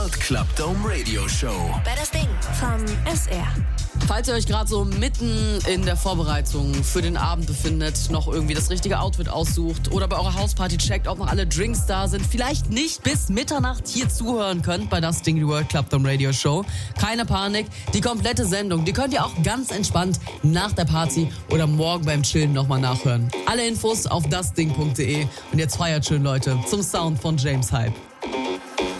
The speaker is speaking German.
World Club Dome Radio Show. Bei das Ding vom SR. Falls ihr euch gerade so mitten in der Vorbereitung für den Abend befindet, noch irgendwie das richtige Outfit aussucht oder bei eurer Hausparty checkt, ob noch alle Drinks da sind, vielleicht nicht bis Mitternacht hier zuhören könnt bei das Ding, die World Club Dome Radio Show. Keine Panik, die komplette Sendung, die könnt ihr auch ganz entspannt nach der Party oder morgen beim Chillen nochmal nachhören. Alle Infos auf dasding.de und jetzt feiert schön, Leute, zum Sound von James Hype.